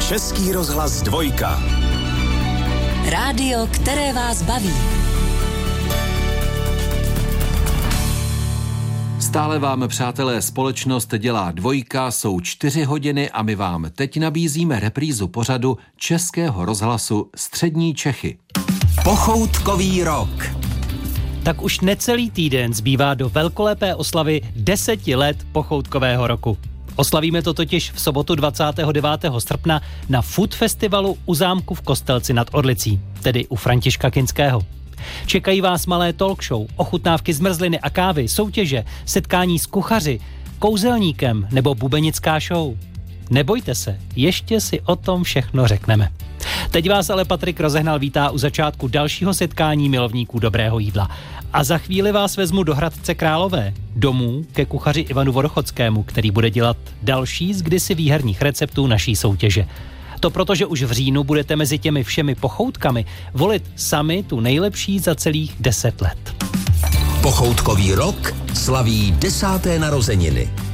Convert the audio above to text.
Český rozhlas 2. Rádio, které vás baví. Stále vám, přátelé, společnost dělá 2, jsou 4 hodiny a my vám teď nabízíme reprízu pořadu Českého rozhlasu Střední Čechy. Pochoutkový rok. Tak už necelý týden zbývá do velkolepé oslavy 10 let pochoutkového roku. Oslavíme to totiž v sobotu 29. srpna na Food Festivalu u zámku v Kostelci nad Orlicí, tedy u Františka Kinského. Čekají vás malé talk show, ochutnávky zmrzliny a kávy, soutěže, setkání s kuchaři, kouzelníkem nebo bubenická show. Nebojte se, ještě si o tom všechno řekneme. Teď vás ale Patrik Rozehnal vítá u začátku dalšího setkání milovníků dobrého jídla. A za chvíli vás vezmu do Hradce Králové, domů ke kuchaři Ivanu Vodochodskému, který bude dělat další z kdysi výherních receptů naší soutěže. To protože už v říjnu budete mezi těmi všemi pochoutkami volit sami tu nejlepší za celých 10 let. Pochoutkový rok slaví 10. narozeniny.